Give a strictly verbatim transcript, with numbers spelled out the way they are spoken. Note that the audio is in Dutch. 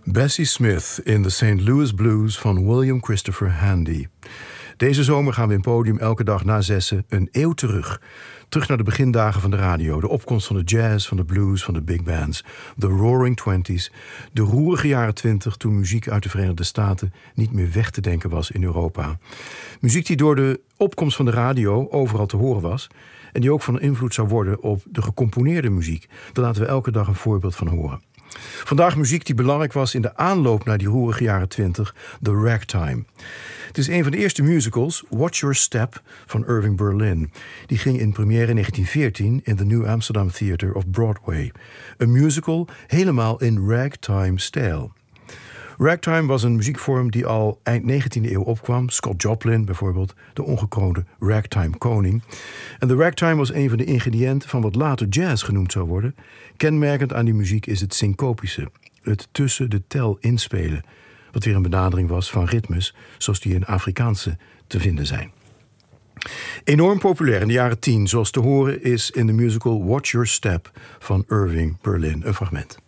Bessie Smith in de Saint Louis Blues van William Christopher Handy. Deze zomer gaan we in Podium elke dag na zessen een eeuw terug. Terug naar de begindagen van de radio. De opkomst van de jazz, van de blues, van de big bands. De Roaring Twenties. De roerige jaren twintig toen muziek uit de Verenigde Staten niet meer weg te denken was in Europa. Muziek die door de opkomst van de radio overal te horen was. En die ook van invloed zou worden op de gecomponeerde muziek. Daar laten we elke dag een voorbeeld van horen. Vandaag muziek die belangrijk was in de aanloop naar die roerige jaren twintig, de ragtime. Het is een van de eerste musicals, Watch Your Step, van Irving Berlin. Die ging in première in negentien veertien in de New Amsterdam Theatre of Broadway. Een musical helemaal in ragtime-stijl. Ragtime was een muziekvorm die al eind negentiende eeuw opkwam. Scott Joplin bijvoorbeeld, de ongekroonde ragtime-koning. En de ragtime was een van de ingrediënten van wat later jazz genoemd zou worden. Kenmerkend aan die muziek is het syncopische, het tussen de tel inspelen. Wat weer een benadering was van ritmes, zoals die in Afrikaanse te vinden zijn. Enorm populair in de jaren tien, zoals te horen is in de musical Watch Your Step van Irving Berlin. Een fragment.